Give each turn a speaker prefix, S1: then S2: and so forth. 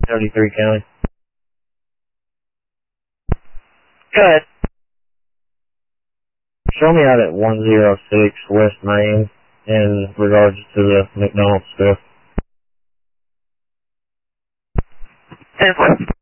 S1: 33 County.
S2: Go ahead.
S1: Show me out at 106 West Main in regards to the McDonald's stuff.
S2: 10-4.